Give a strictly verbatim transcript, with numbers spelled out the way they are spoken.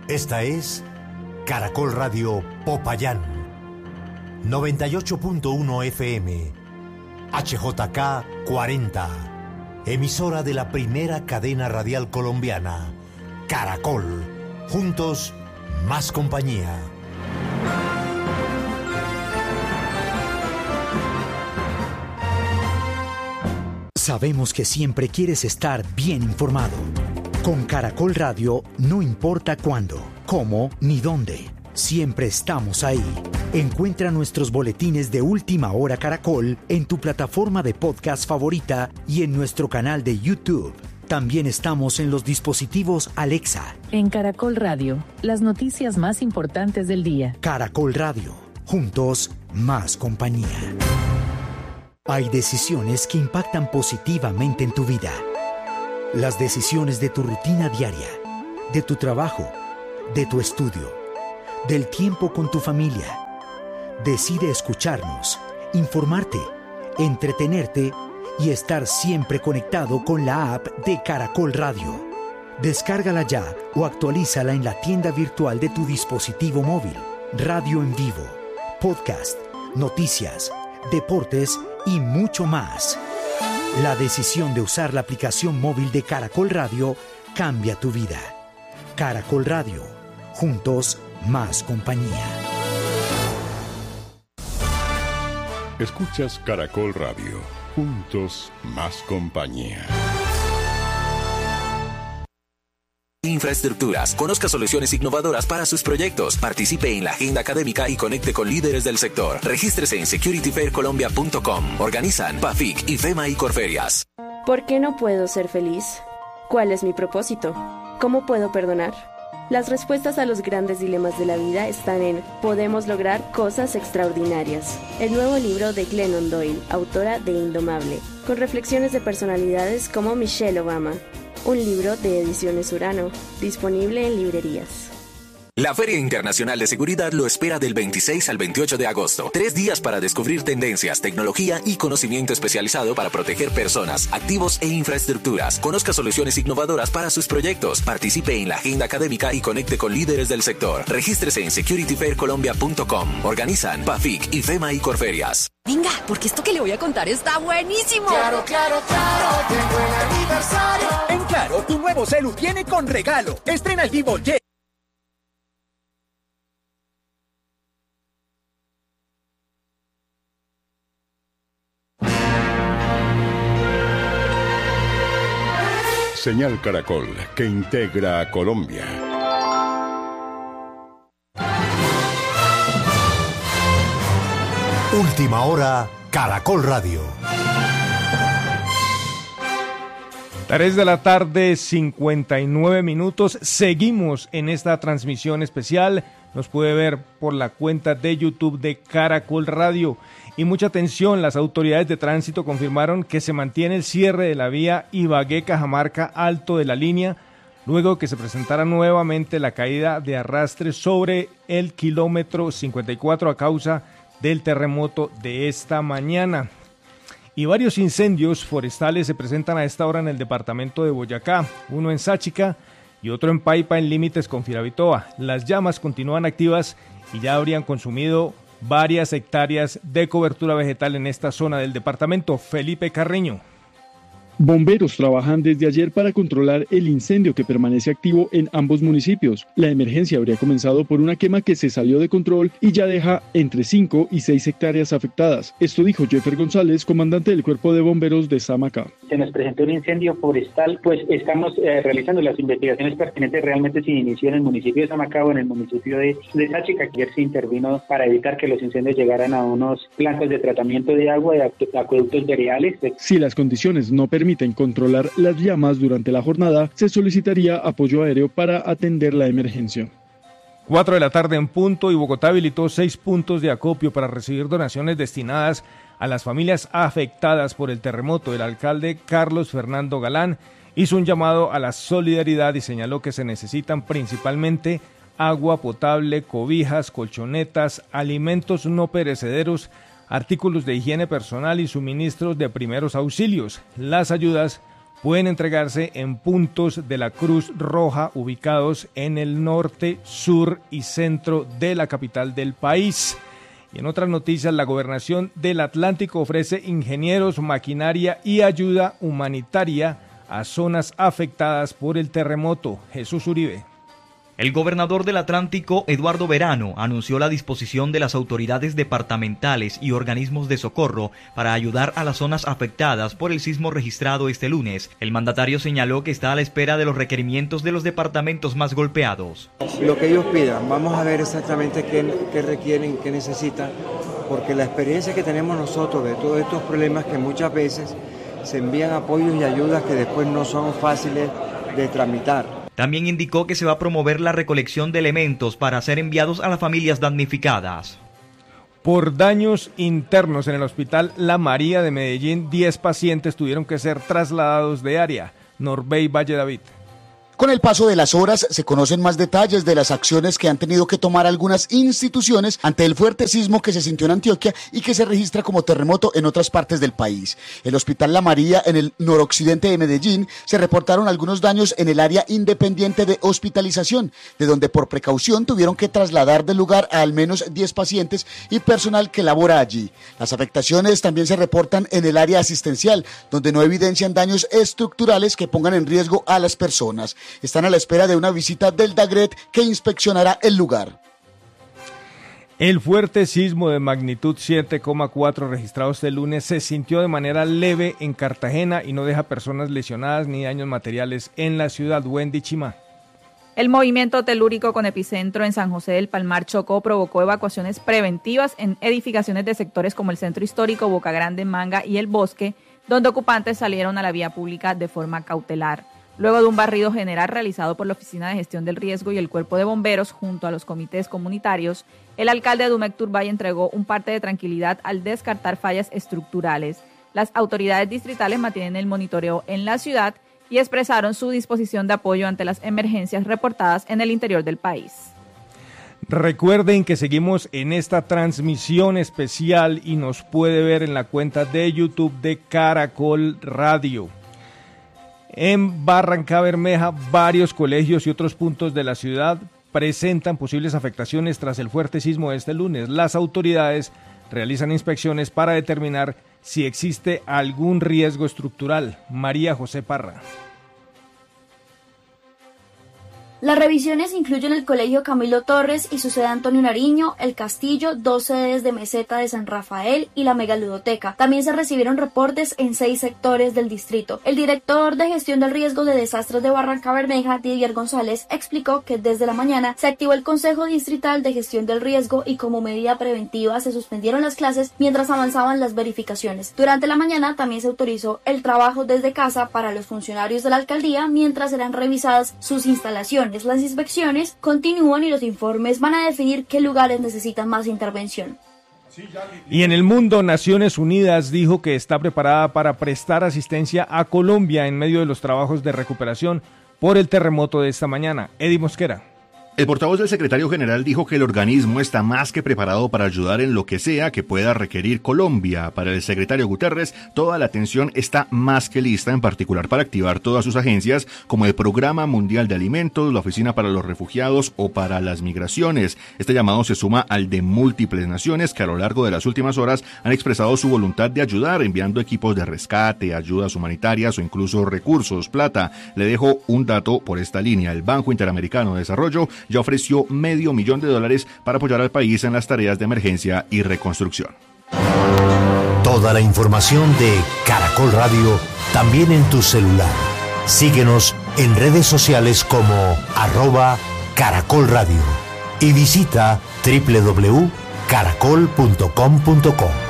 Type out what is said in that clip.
Esta es Caracol Radio Popayán, noventa y ocho punto uno F M, H J K cuarenta, emisora de la primera cadena radial colombiana, Caracol. Juntos, más compañía. Sabemos que siempre quieres estar bien informado. Con Caracol Radio, no importa cuándo, cómo ni dónde, siempre estamos ahí. Encuentra nuestros boletines de Última Hora Caracol en tu plataforma de podcast favorita y en nuestro canal de YouTube. También estamos en los dispositivos Alexa. En Caracol Radio, las noticias más importantes del día. Caracol Radio, juntos, más compañía. Hay decisiones que impactan positivamente en tu vida. Las decisiones de tu rutina diaria, de tu trabajo, de tu estudio, del tiempo con tu familia. Decide escucharnos, informarte, entretenerte y estar siempre conectado con la app de Caracol Radio. Descárgala ya o actualízala en la tienda virtual de tu dispositivo móvil. Radio en vivo, podcast, noticias, deportes y mucho más. La decisión de usar la aplicación móvil de Caracol Radio cambia tu vida. Caracol Radio, juntos, más compañía. Escuchas Caracol Radio, juntos, más compañía. Infraestructuras. Conozca soluciones innovadoras para sus proyectos. Participe en la agenda académica y conecte con líderes del sector. Regístrese en security fair colombia punto com. Organizan PAFIC, IFEMA y Corferias. ¿Por qué no puedo ser feliz? ¿Cuál es mi propósito? ¿Cómo puedo perdonar? Las respuestas a los grandes dilemas de la vida están en Podemos lograr cosas extraordinarias, el nuevo libro de Glennon Doyle, autora de Indomable, con reflexiones de personalidades como Michelle Obama. Un libro de Ediciones Urano, disponible en librerías. La Feria Internacional de Seguridad lo espera del veintiséis al veintiocho de agosto. Tres días para descubrir tendencias, tecnología y conocimiento especializado para proteger personas, activos e infraestructuras. Conozca soluciones innovadoras para sus proyectos. Participe en la agenda académica y conecte con líderes del sector. Regístrese en security fair colombia punto com. Organizan PAFIC, IFEMA y Corferias. Venga, porque esto que le voy a contar está buenísimo. Claro, claro, claro, llegó el aniversario. En Claro, tu nuevo celu viene con regalo. Estrena el Vivo Y. Señal Caracol, que integra a Colombia. Última Hora, Caracol Radio. tres de la tarde, cincuenta y nueve minutos. Seguimos en esta transmisión especial. Nos puede ver por la cuenta de YouTube de Caracol Radio. Y mucha atención, las autoridades de tránsito confirmaron que se mantiene el cierre de la vía Ibagué-Cajamarca Alto de la línea, luego que se presentara nuevamente la caída de arrastre sobre el kilómetro cincuenta y cuatro a causa del terremoto de esta mañana. Y varios incendios forestales se presentan a esta hora en el departamento de Boyacá, uno en Sáchica y otro en Paipa, en límites con Firavitoa. Las llamas continúan activas y ya habrían consumido varias hectáreas de cobertura vegetal en esta zona del departamento. Felipe Carreño. Bomberos trabajan desde ayer para controlar el incendio que permanece activo en ambos municipios. La emergencia habría comenzado por una quema que se salió de control y ya deja entre cinco y seis hectáreas afectadas. Esto dijo Jeffer González, comandante del Cuerpo de Bomberos de Samacá. Se nos presentó un incendio forestal, pues estamos eh, realizando las investigaciones pertinentes realmente si inició en el municipio de Samacá o en el municipio de, de Sáchica. Ayer se intervino para evitar que los incendios llegaran a unos plantas de tratamiento de agua, de acueductos veredales. Si las condiciones no permiten permiten controlar las llamas durante la jornada, se solicitaría apoyo aéreo para atender la emergencia. cuatro de la tarde en punto y Bogotá habilitó seis puntos de acopio para recibir donaciones destinadas a las familias afectadas por el terremoto. El alcalde Carlos Fernando Galán hizo un llamado a la solidaridad y señaló que se necesitan principalmente agua potable, cobijas, colchonetas, alimentos no perecederos, artículos de higiene personal y suministros de primeros auxilios. Las ayudas pueden entregarse en puntos de la Cruz Roja ubicados en el norte, sur y centro de la capital del país. Y en otras noticias, la Gobernación del Atlántico ofrece ingenieros, maquinaria y ayuda humanitaria a zonas afectadas por el terremoto. Jesús Uribe. El gobernador del Atlántico, Eduardo Verano, anunció la disposición de las autoridades departamentales y organismos de socorro para ayudar a las zonas afectadas por el sismo registrado este lunes. El mandatario señaló que está a la espera de los requerimientos de los departamentos más golpeados. Lo que ellos pidan, vamos a ver exactamente qué, qué requieren, qué necesitan, porque la experiencia que tenemos nosotros de todos estos problemas que muchas veces se envían apoyos y ayudas que después no son fáciles de tramitar. También indicó que se va a promover la recolección de elementos para ser enviados a las familias damnificadas. Por daños internos en el Hospital La María de Medellín, diez pacientes tuvieron que ser trasladados de área. Norbey Valle David. Con el paso de las horas se conocen más detalles de las acciones que han tenido que tomar algunas instituciones ante el fuerte sismo que se sintió en Antioquia y que se registra como terremoto en otras partes del país. El Hospital La María en el noroccidente de Medellín se reportaron algunos daños en el área independiente de hospitalización, de donde por precaución tuvieron que trasladar del lugar a al menos diez pacientes y personal que labora allí. Las afectaciones también se reportan en el área asistencial, donde no evidencian daños estructurales que pongan en riesgo a las personas. Están a la espera de una visita del DAGRET que inspeccionará el lugar. El fuerte sismo de magnitud siete coma cuatro registrado este lunes se sintió de manera leve en Cartagena y no deja personas lesionadas ni daños materiales en la ciudad. Wendy Chima. El movimiento telúrico con epicentro en San José del Palmar, Chocó, provocó evacuaciones preventivas en edificaciones de sectores como el Centro Histórico, Boca Grande, Manga y El Bosque, donde ocupantes salieron a la vía pública de forma cautelar. Luego de un barrido general realizado por la Oficina de Gestión del Riesgo y el Cuerpo de Bomberos junto a los comités comunitarios, el alcalde de Dumec Turbay entregó un parte de tranquilidad al descartar fallas estructurales. Las autoridades distritales mantienen el monitoreo en la ciudad y expresaron su disposición de apoyo ante las emergencias reportadas en el interior del país. Recuerden que seguimos en esta transmisión especial y nos puede ver en la cuenta de YouTube de Caracol Radio. En Barrancabermeja, varios colegios y otros puntos de la ciudad presentan posibles afectaciones tras el fuerte sismo de este lunes. Las autoridades realizan inspecciones para determinar si existe algún riesgo estructural. María José Parra. Las revisiones incluyen el Colegio Camilo Torres y su sede Antonio Nariño, el Castillo, dos sedes de Meseta de San Rafael y la Megaludoteca. También se recibieron reportes en seis sectores del distrito. El director de Gestión del Riesgo de Desastres de Barrancabermeja, Didier González, explicó que desde la mañana se activó el Consejo Distrital de Gestión del Riesgo y como medida preventiva se suspendieron las clases mientras avanzaban las verificaciones. Durante la mañana también se autorizó el trabajo desde casa para los funcionarios de la alcaldía mientras eran revisadas sus instalaciones. Las inspecciones continúan y los informes van a definir qué lugares necesitan más intervención. Y en el mundo, Naciones Unidas dijo que está preparada para prestar asistencia a Colombia en medio de los trabajos de recuperación por el terremoto de esta mañana. Eddie Mosquera. El portavoz del secretario general dijo que el organismo está más que preparado para ayudar en lo que sea que pueda requerir Colombia. Para el secretario Guterres, toda la atención está más que lista, en particular para activar todas sus agencias, como el Programa Mundial de Alimentos, la Oficina para los Refugiados o para las Migraciones. Este llamado se suma al de múltiples naciones que a lo largo de las últimas horas han expresado su voluntad de ayudar, enviando equipos de rescate, ayudas humanitarias o incluso recursos, plata. Le dejo un dato por esta línea. El Banco Interamericano de Desarrollo ya ofreció medio millón de dólares para apoyar al país en las tareas de emergencia y reconstrucción. Toda la información de Caracol Radio también en tu celular. Síguenos en redes sociales como arroba Caracol Radio y visita doble u doble u doble u punto caracol punto com punto co.